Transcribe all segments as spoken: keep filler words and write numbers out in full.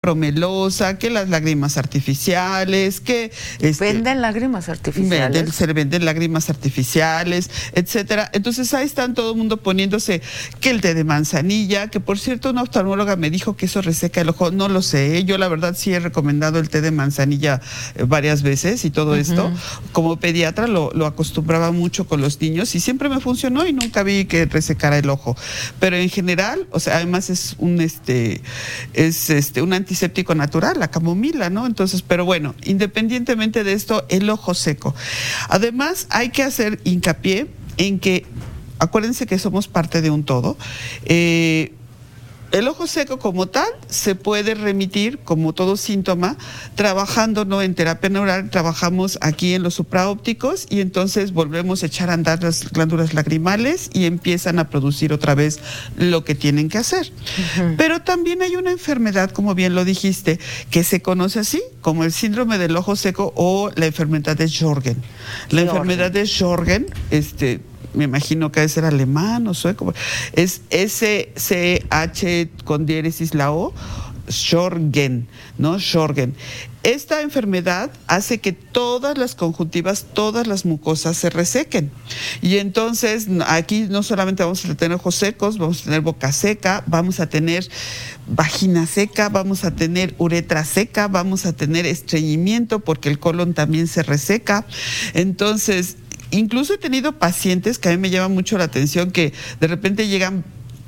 promelosa, que las lágrimas artificiales, que este, venden lágrimas artificiales, venden, se venden lágrimas artificiales, etcétera. Entonces ahí están todo el mundo poniéndose que el té de manzanilla, que por cierto una oftalmóloga me dijo que eso reseca el ojo, no lo sé, ¿eh? Yo la verdad sí he recomendado el té de manzanilla eh, varias veces y todo uh-huh. esto, como pediatra lo, lo acostumbraba mucho con los niños y siempre me funcionó y nunca vi que resecara el ojo, pero en general, o sea, además es un este, es este, un anti antiséptico natural, la camomila, ¿no? Entonces, pero bueno, independientemente de esto, el ojo seco. Además, hay que hacer hincapié en que, acuérdense que somos parte de un todo, eh, el ojo seco como tal se puede remitir como todo síntoma trabajando, ¿no? En terapia neural trabajamos aquí en los supraópticos y entonces volvemos a echar a andar las glándulas lagrimales y empiezan a producir otra vez lo que tienen que hacer. Uh-huh. Pero también hay una enfermedad, como bien lo dijiste, que se conoce así como el síndrome del ojo seco o la enfermedad de Sjögren. La Sjögren. enfermedad de Sjögren, este me imagino que debe ser alemán o sueco, es S C H con diéresis la O, Sjögren, ¿no? Sjögren. Esta enfermedad hace que todas las conjuntivas, todas las mucosas se resequen. Y entonces aquí no solamente vamos a tener ojos secos, vamos a tener boca seca, vamos a tener vagina seca, vamos a tener uretra seca, vamos a tener estreñimiento porque el colon también se reseca. Entonces, incluso he tenido pacientes que a mí me llama mucho la atención que de repente llegan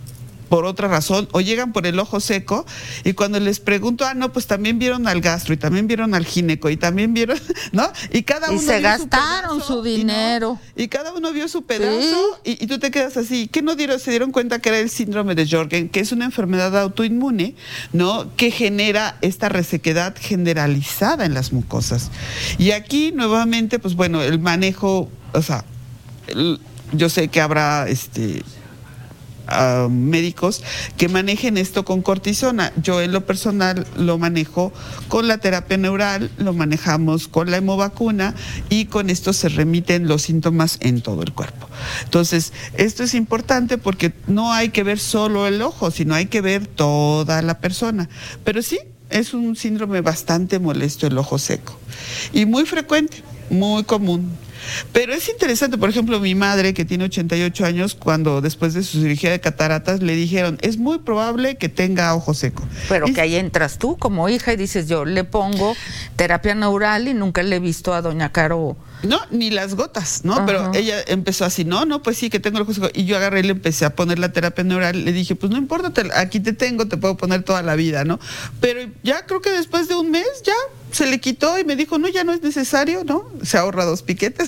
por otra razón o llegan por el ojo seco y cuando les pregunto, ah, no, pues también vieron al gastro y también vieron al gineco y también vieron, ¿no? Y cada uno y se vio gastaron su, pedazo, su dinero. Y, no, y cada uno vio su pedazo ¿Sí? y, y tú te quedas así. ¿Qué no dieron? Se dieron cuenta que era el síndrome de Sjögren, que es una enfermedad autoinmune, ¿no? Que genera esta resequedad generalizada en las mucosas. Y aquí nuevamente, pues bueno, el manejo, o sea, el, yo sé que habrá este Uh, médicos que manejen esto con cortisona. Yo en lo personal lo manejo con la terapia neural, lo manejamos con la hemovacuna y con esto se remiten los síntomas en todo el cuerpo. Entonces, esto es importante porque no hay que ver solo el ojo, sino hay que ver toda la persona. Pero sí, es un síndrome bastante molesto el ojo seco y muy frecuente, muy común. Pero es interesante, por ejemplo, mi madre que tiene ochenta y ocho años, cuando después de su cirugía de cataratas le dijeron, es muy probable que tenga ojo seco. Pero y... que ahí entras tú como hija y dices, yo le pongo terapia neural y nunca le he visto a doña Caro. No, ni las gotas, ¿no? Ajá. Pero ella empezó así, no, no, pues sí, que tengo el ojo seco. Y yo agarré y le empecé a poner la terapia neural. Le dije, pues no importa, te, aquí te tengo, te puedo poner toda la vida, ¿no? Pero ya creo que después de un mes ya se le quitó y me dijo, no, ya no es necesario, ¿no? Se ahorra dos piquetes.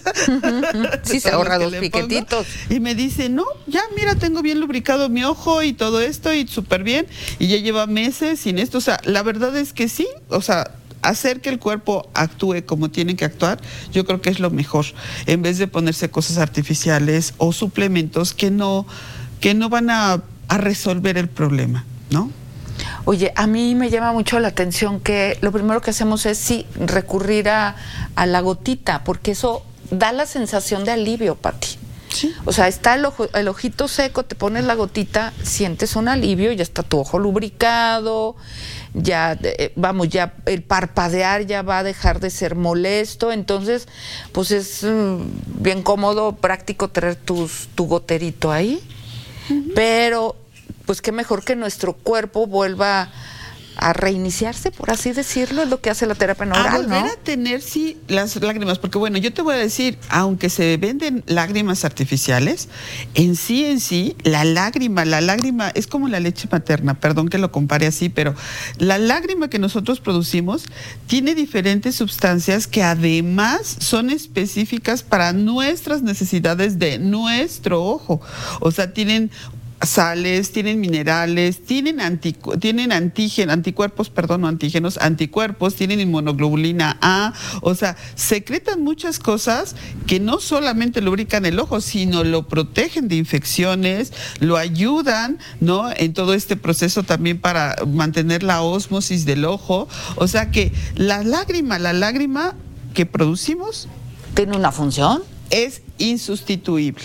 Sí, se ahorra dos piquetitos. Y me dice, no, ya mira, tengo bien lubricado mi ojo y todo esto y súper bien. Y ya lleva meses sin esto. O sea, la verdad es que sí, o sea, hacer que el cuerpo actúe como tiene que actuar, yo creo que es lo mejor, en vez de ponerse cosas artificiales o suplementos que no, que no van a, a resolver el problema, ¿no? Oye, a mí me llama mucho la atención que lo primero que hacemos es sí recurrir a, a la gotita, porque eso da la sensación de alivio, Pati. Sí. O sea, está el, ojo, el ojito seco, te pones la gotita, sientes un alivio, ya está tu ojo lubricado, ya, eh, vamos, ya el parpadear ya va a dejar de ser molesto, entonces, pues es mm, bien cómodo, práctico tener tus, tu goterito ahí, uh-huh. Pero pues qué mejor que nuestro cuerpo vuelva a reiniciarse, por así decirlo, es lo que hace la terapia neural, a volver ¿no? a tener, sí, las lágrimas, porque bueno, yo te voy a decir, aunque se venden lágrimas artificiales, en sí, en sí, la lágrima, la lágrima es como la leche materna, perdón que lo compare así, pero la lágrima que nosotros producimos tiene diferentes sustancias que además son específicas para nuestras necesidades de nuestro ojo, o sea, tienen sales, tienen minerales, tienen anticu tienen antígenos, anticuerpos, perdón, no antígenos, anticuerpos, tienen inmunoglobulina A, o sea, secretan muchas cosas que no solamente lubrican el ojo, sino lo protegen de infecciones, lo ayudan, ¿no? En todo este proceso también para mantener la ósmosis del ojo, o sea que la lágrima, la lágrima que producimos ¿tiene una función? Es insustituible.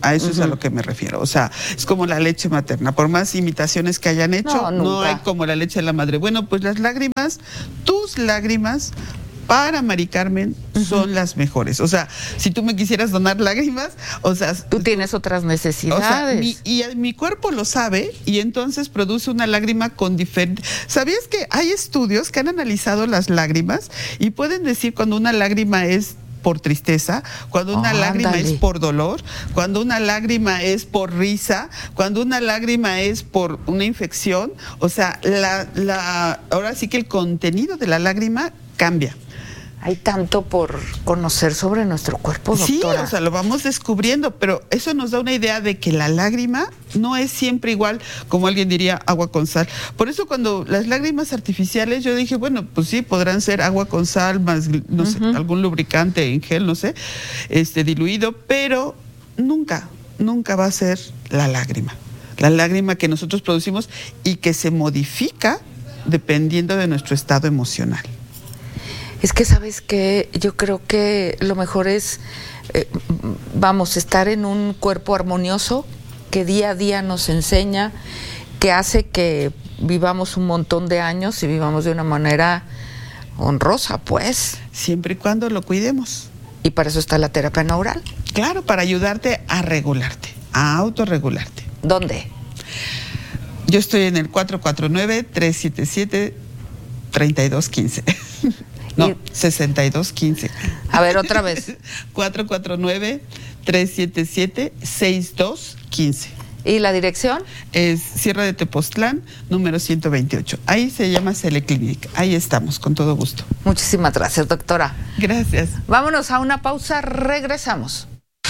A eso uh-huh. es a lo que me refiero. O sea, es como la leche materna. Por más imitaciones que hayan hecho, no, no hay como la leche de la madre. Bueno, pues las lágrimas, tus lágrimas, para Mari Carmen uh-huh. son las mejores. O sea, si tú me quisieras donar lágrimas, o sea... Tú tienes otras necesidades. O sea, mi, y mi cuerpo lo sabe y entonces produce una lágrima con diferente... ¿Sabías que hay estudios que han analizado las lágrimas y pueden decir cuando una lágrima es por tristeza, cuando una oh, lágrima ándale. es por dolor, cuando una lágrima es por risa, cuando una lágrima es por una infección? O sea, la, la, ahora sí que el contenido de la lágrima cambia. Hay tanto por conocer sobre nuestro cuerpo, doctora. Sí, o sea, lo vamos descubriendo, pero eso nos da una idea de que la lágrima no es siempre igual, como alguien diría, agua con sal. Por eso cuando las lágrimas artificiales, yo dije, bueno, pues sí, podrán ser agua con sal, más, no uh-huh. sé, algún lubricante en gel, no sé, este diluido, pero nunca, nunca va a ser la lágrima. La lágrima que nosotros producimos y que se modifica dependiendo de nuestro estado emocional. Es que, ¿sabes qué? Yo creo que lo mejor es, eh, vamos, estar en un cuerpo armonioso que día a día nos enseña, que hace que vivamos un montón de años y vivamos de una manera honrosa, pues. Siempre y cuando lo cuidemos. Y para eso está la terapia neural. Claro, para ayudarte a regularte, a autorregularte. ¿Dónde? Yo estoy en el cuatro cuatro nueve, tres siete siete, tres dos uno cinco. No, y... sesenta y dos quince. A ver, otra vez. cuatro cuatro nueve, tres siete siete, seis dos uno cinco. ¿Y la dirección? Es Sierra de Tepoztlán, número ciento veintiocho. Ahí se llama Seleclinic. Ahí estamos, con todo gusto. Muchísimas gracias, doctora. Gracias. Vámonos a una pausa, regresamos.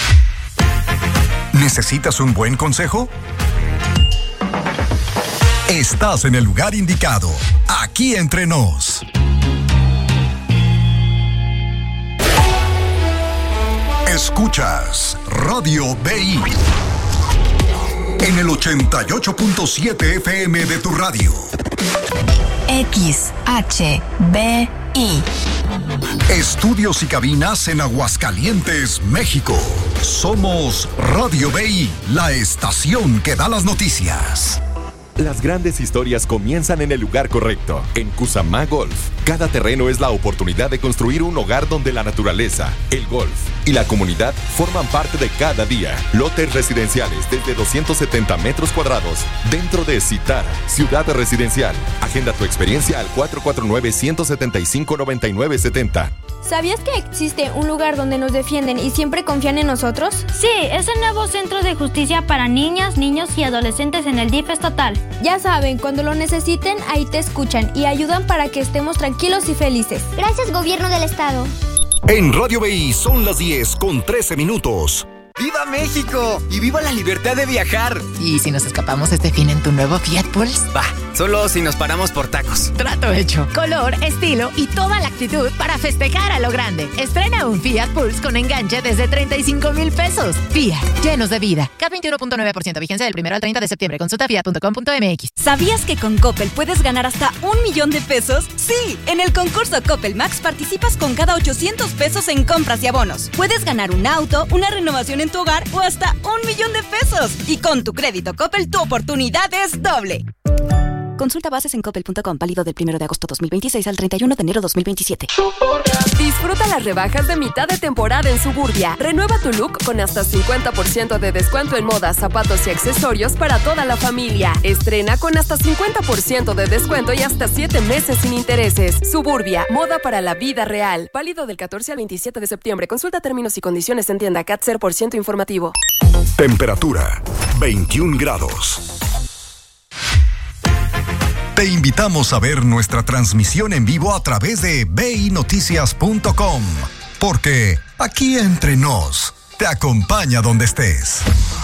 ¿Necesitas un buen consejo? Estás en el lugar indicado. Aquí entre nos. Escuchas Radio B I en el ochenta y ocho punto siete F M de tu radio. X H B I. Estudios y cabinas en Aguascalientes, México. Somos Radio B I, la estación que da las noticias. Las grandes historias comienzan en el lugar correcto, en Cusamá Golf. Cada terreno es la oportunidad de construir un hogar donde la naturaleza, el golf y la comunidad forman parte de cada día. Lotes residenciales desde doscientos setenta metros cuadrados dentro de Citara, ciudad residencial. Agenda tu experiencia al cuatro cuatro nueve, uno siete cinco, nueve nueve siete cero. ¿Sabías que existe un lugar donde nos defienden y siempre confían en nosotros? Sí, es el nuevo Centro de Justicia para Niñas, Niños y Adolescentes en el D I F estatal. Ya saben, cuando lo necesiten, ahí te escuchan y ayudan para que estemos tranquilos y felices. Gracias, Gobierno del Estado. En Radio B I son las diez con trece minutos. ¡Viva México! ¡Y viva la libertad de viajar! ¿Y si nos escapamos este fin en tu nuevo Fiat Pulse? Va, solo si nos paramos por tacos. Trato hecho. Color, estilo y toda la actitud para festejar a lo grande. Estrena un Fiat Pulse con enganche desde treinta y cinco mil pesos. Fiat, llenos de vida. C A T veintiuno punto nueve por ciento, vigencia del primero al treinta de septiembre. Consulta fiat punto com punto m x. ¿Sabías que con Coppel puedes ganar hasta un millón de pesos? Sí, en el concurso Coppel Max participas con cada ochocientos pesos en compras y abonos. Puedes ganar un auto, una renovación en tu hogar o hasta un millón de pesos. Y con tu crédito Coppel, tu oportunidad es doble. Consulta bases en coppel punto com, válido del primero de agosto dos mil veintiséis al treinta y uno de enero dos mil veintisiete. Disfruta las rebajas de mitad de temporada en Suburbia. Renueva tu look con hasta cincuenta por ciento de descuento en moda, zapatos y accesorios para toda la familia. Estrena con hasta cincuenta por ciento de descuento y hasta siete meses sin intereses. Suburbia, moda para la vida real. Válido del catorce al veintisiete de septiembre. Consulta términos y condiciones en tienda. C A T cero por ciento informativo. Temperatura veintiún grados. Te invitamos a ver nuestra transmisión en vivo a través de b i noticias punto com, porque aquí entre nos te acompaña donde estés.